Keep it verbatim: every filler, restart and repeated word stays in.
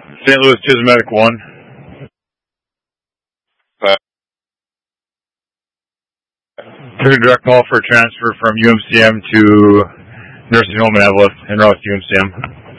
Saint Louis Chismedic one. Uh, took a direct call for transfer from U M C M to nursing home in Eveleth, en route to U M C M.